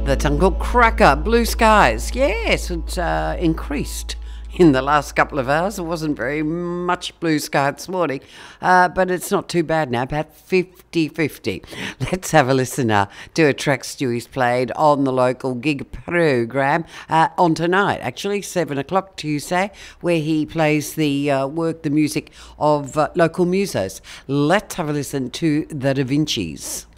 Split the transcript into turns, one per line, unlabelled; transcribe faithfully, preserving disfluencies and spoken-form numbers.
That's Uncle Cracker, Blue Skies. Yes, it uh, increased in the last couple of hours. It wasn't very much blue sky this morning, uh, but it's not too bad now, about fifty-fifty. Let's have a listen now to a track Stewie's played on the local gig program uh, on tonight, actually, seven o'clock Tuesday, where he plays the uh, work, the music of uh, local musos. Let's have a listen to the Da Vinci's.